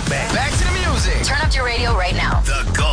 right back. Back to the music. Turn up your radio right now. The Gold